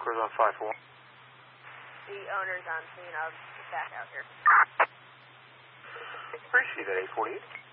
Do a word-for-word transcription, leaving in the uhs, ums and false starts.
Walker's on five four. The owner's on scene. I'll get back out here. Appreciate that, eight forty-eight.